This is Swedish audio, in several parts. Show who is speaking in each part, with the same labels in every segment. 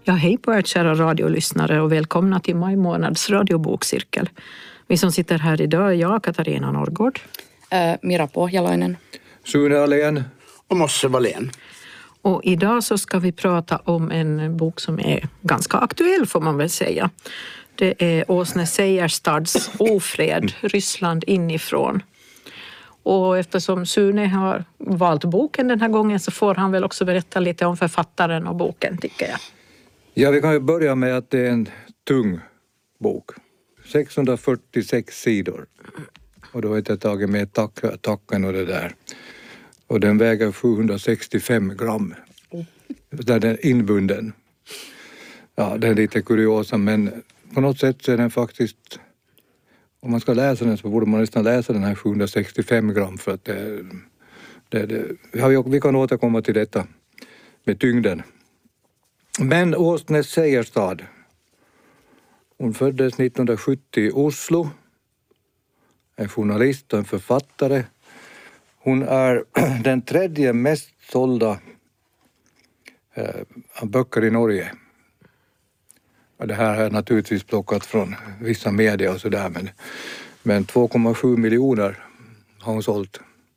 Speaker 1: Ja, hej på er kära radiolyssnare och välkomna till maj månads radiobokcirkel. Vi som sitter här idag är jag, Katarina Norrgård.
Speaker 2: Mira Pohjalainen.
Speaker 3: Sune Alén.
Speaker 4: Och Mosse Wallén.
Speaker 1: Och idag så ska vi prata om en bok som är ganska aktuell får man väl säga. Det är Åsne Seierstads Ofred, Ryssland inifrån. Och eftersom Sune har valt boken den här gången så får han väl också berätta lite om författaren och boken, tycker jag.
Speaker 3: Ja, vi kan ju börja med att det är en tung bok. 646 sidor. Och då har jag tagit med tacken och det där. Och den väger 765 gram. Där den är inbunden. Ja, det är lite kuriosa, men på något sätt så är den faktiskt... Om man ska läsa den så borde man nästan läsa den här 765 gram för att vi kan återkomma till detta med tyngden. Men Åsne Seierstad, hon föddes 1970 i Oslo, en journalist och en författare. Hon är den tredje mest sålda böcker i Norge. Det här är naturligtvis plockat från vissa medier och sådär, men 2,7 miljoner har hon sålt.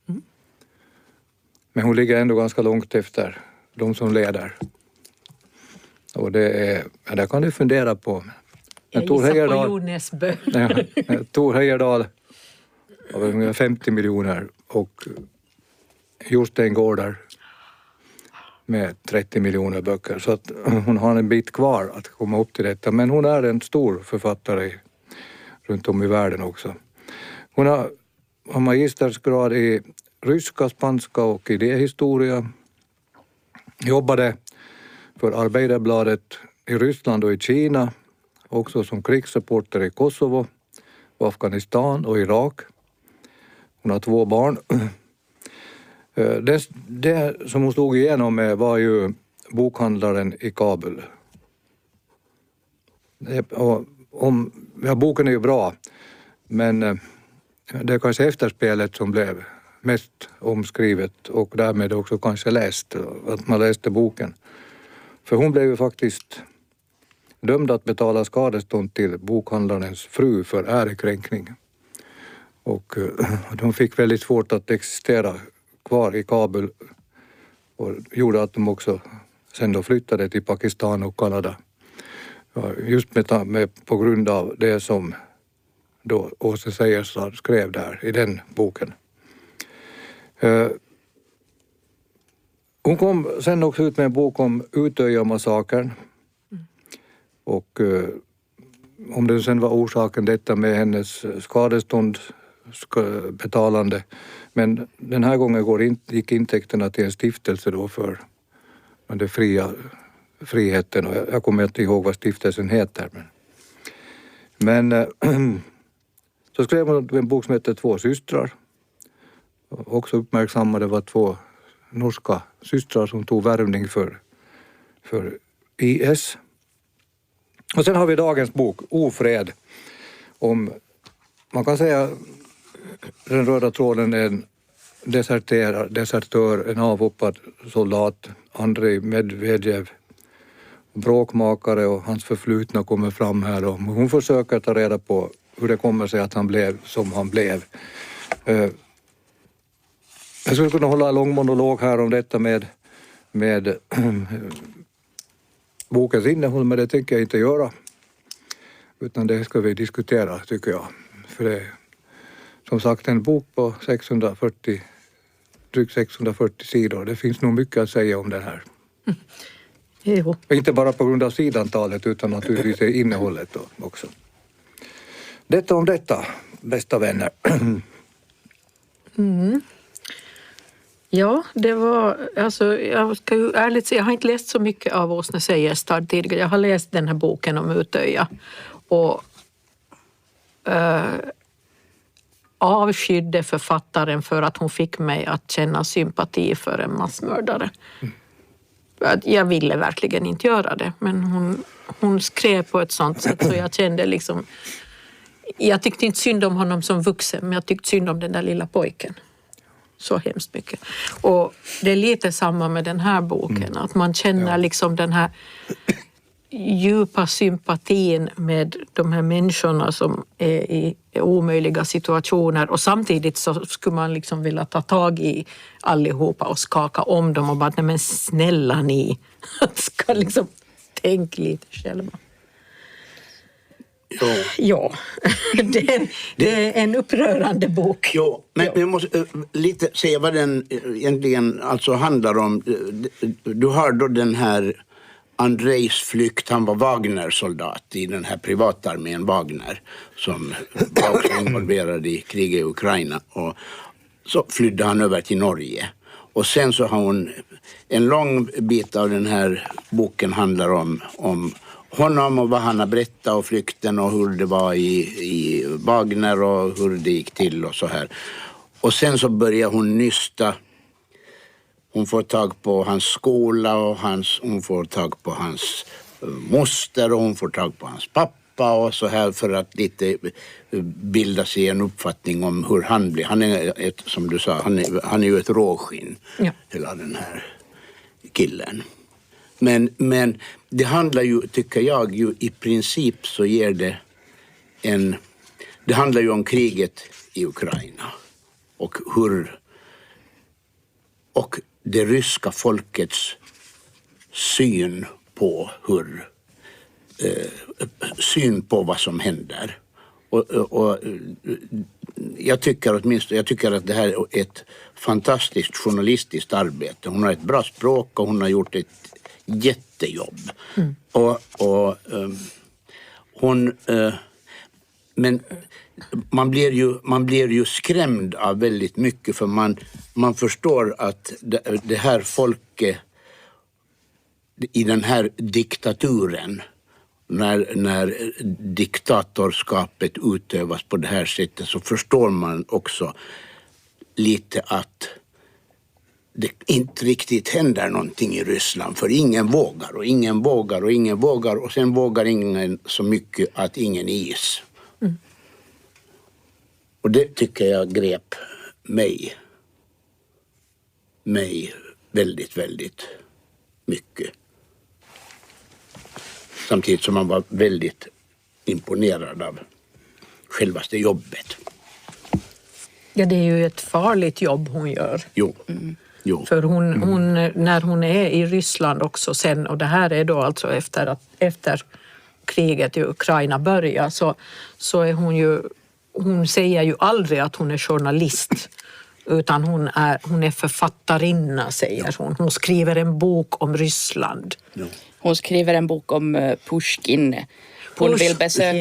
Speaker 3: Men hon ligger ändå ganska långt efter de som leder. Och det kan du fundera på.
Speaker 1: Jag gissar på Jonesbö.
Speaker 3: Tor Heyerdahl har ungefär 50 miljoner och Jostein Gårder med 30 miljoner böcker. Så att hon har en bit kvar att komma upp till detta. Men hon är en stor författare runt om i världen också. Hon har magistersgrad i ryska, spanska och idéhistoria. Jobbade för Arbeiderbladet i Ryssland och i Kina. Också som krigsreporter i Kosovo, och Afghanistan och Irak. Hon har 2 barn. Det som hon stod igenom med var ju bokhandlaren i Kabul. Boken är ju bra, men det är kanske efterspelet som blev mest omskrivet och därmed också kanske läst, att man läste boken. För hon blev ju faktiskt dömd att betala skadestånd till bokhandlarens fru för ärekränkning. Och de fick väldigt svårt att existera kvar i Kabul och gjorde att de också sen då flyttade till Pakistan och Kanada. Just på grund av det som då Åsne Seierstad skrev där i den boken. Hon kom sen också ut med en bok om Utöja-massakern. Och om det sen var orsaken detta med hennes skadeståndsbetalande. Men den här gången gick intäkterna till en stiftelse då för den friheten. Och jag kommer inte ihåg vad stiftelsen heter. Men så skrev hon en bok som heter 2 systrar. Också uppmärksammade var 2 norska systrar som tog värvning för IS. Och sen har vi dagens bok, Ofred, om, man kan säga, den röda tråden är en desertör, en avhoppad soldat, Andrei Medvedev, bråkmakare och hans förflutna kommer fram här. Och hon försöker ta reda på hur det kommer sig att han blev som han blev. Jag skulle kunna hålla en lång monolog här om detta med bokens innehåll, men det tänker jag inte göra. Utan det ska vi diskutera, tycker jag. För det är som sagt en bok på drygt 640 sidor. Det finns nog mycket att säga om den här.
Speaker 1: Jo.
Speaker 3: Inte bara på grund av sidantalet utan naturligtvis innehållet också. Detta om detta, bästa vänner.
Speaker 1: Ja, det var, alltså jag ska ju ärligt säga, jag har inte läst så mycket av Åsne Seierstad tidigare. Jag har läst den här boken om Utöja och avskydde författaren för att hon fick mig att känna sympati för en massmördare. Jag ville verkligen inte göra det, men hon skrev på ett sånt sätt så jag kände liksom, jag tyckte inte synd om honom som vuxen, men jag tyckte synd om den där lilla pojken. Så hemskt mycket. Och det är lite samma med den här boken. Att man känner liksom den här djupa sympatin med de här människorna som är i omöjliga situationer, och samtidigt så skulle man liksom vilja ta tag i allihopa och skaka om dem och bara, nej men snälla ni, ska liksom tänk lite själva. Ja, det är en upprörande bok.
Speaker 4: Jo, men jag måste lite säga vad den egentligen alltså handlar om. Du har då den här Andrejs flykt, han var Wagner-soldat i den här privatarmén Wagner som var också involverad i kriget i Ukraina, och så flydde han över till Norge. Och sen så har hon, en lång bit av den här boken handlar om honom och vad han har berättat och flykten och hur det var i Wagner och hur det gick till och så här. Och sen så börjar hon nysta. Hon får tag på hans skola och hon får tag på hans moster och hon får tag på hans pappa och så här, för att lite bilda sig en uppfattning om hur han blir. Han är som du sa, han är ju ett råskinn, hela den här killen. Men det handlar ju, tycker jag, ju i princip så ger det handlar ju om kriget i Ukraina och det ryska folkets syn på vad som händer. Och jag tycker att det här är ett fantastiskt journalistiskt arbete. Hon har ett bra språk och hon har gjort ett jättejobb. Men man blir ju skrämd av väldigt mycket, för man förstår att det här folket i den här diktaturen, när diktatorskapet utövas på det här sättet, så förstår man också lite att det inte riktigt händer någonting i Ryssland, för ingen vågar och sen vågar ingen så mycket att ingen is. Och det tycker jag grep mig väldigt, väldigt mycket. Samtidigt som man var väldigt imponerad av självaste jobbet.
Speaker 1: Ja, det är ju ett farligt jobb hon gör.
Speaker 4: Jo.
Speaker 1: För hon, när hon är i Ryssland också sen, och det här är då alltså efter kriget i Ukraina börjar, så är hon säger ju aldrig att hon är journalist, utan hon är författarinna, säger hon. Hon skriver en bok om Ryssland.
Speaker 2: Hon skriver en bok om Pushkin. Hon vill besöka